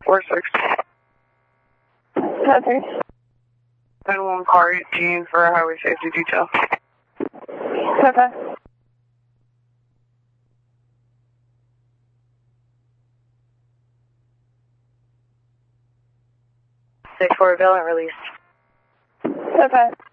4-6. Okay. 10-1 car 18 for a highway safety detail. Okay. 6-4 valent release. Okay.